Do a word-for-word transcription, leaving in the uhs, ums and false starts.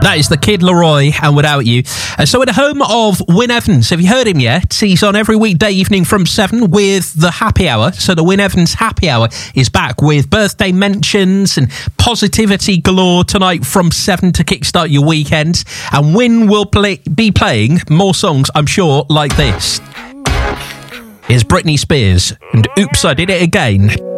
That is the Kid Leroy and Without You. Uh, so in the home of Wyn Evans, have you heard him yet? He's on every weekday evening from seven with the Happy Hour. So the Wyn Evans Happy Hour is back with birthday mentions and positivity galore tonight from seven to kickstart your weekend. And Wyn will play, be playing more songs, I'm sure, like this. Here's Britney Spears and Oops, I Did It Again.